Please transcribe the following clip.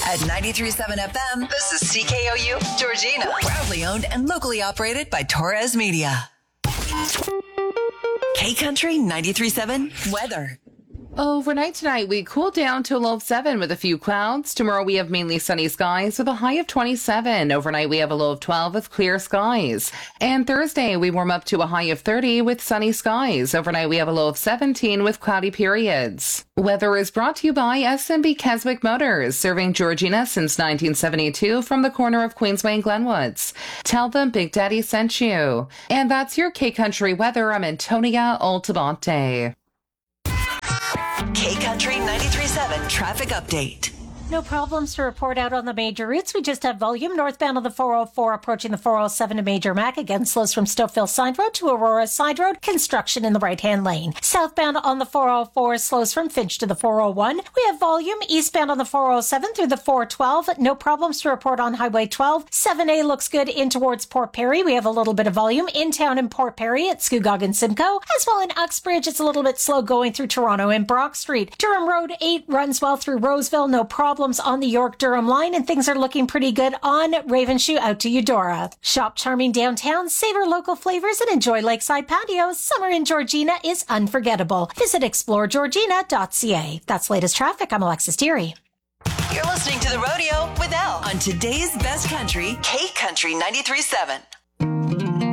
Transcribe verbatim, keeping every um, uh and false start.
At ninety-three point seven F M, this is C K O U Georgina. Proudly owned and locally operated by Torres Media. K-Country ninety-three point seven weather. Overnight tonight, we cool down to a low of seven with a few clouds. Tomorrow, we have mainly sunny skies with a high of twenty-seven. Overnight, we have a low of twelve with clear skies. And Thursday, we warm up to a high of thirty with sunny skies. Overnight, we have a low of seventeen with cloudy periods. Weather is brought to you by S and B Keswick Motors, serving Georgina since nineteen seventy-two from the corner of Queensway and Glenwoods. Tell them Big Daddy sent you. And that's your K-Country weather. I'm Antonia Altabonte. K-Country ninety-three point seven traffic update. No problems to report out on the major routes. We just have volume northbound on the four oh four approaching the four oh seven to Major Mac. Again, slows from Stouffville Side Road to Aurora Side Road. Construction in the right-hand lane. Southbound on the four oh four slows from Finch to the four oh one. We have volume eastbound on the four oh seven through the four twelve. No problems to report on Highway twelve. seven A looks good in towards Port Perry. We have a little bit of volume in town in Port Perry at Scugog and Simcoe. As well in Uxbridge, it's a little bit slow going through Toronto and Brock Street. Durham Road eight runs well through Roseville. No problem on the York-Durham line, and things are looking pretty good on Ravenshoe out to Eudora. Shop charming downtown, savor local flavors, and enjoy lakeside patios. Summer in Georgina is unforgettable. Visit explore georgina dot c a. That's latest traffic. I'm Alexis Deary. You're listening to The Rodeo with Elle on today's best country, K-Country ninety-three point seven.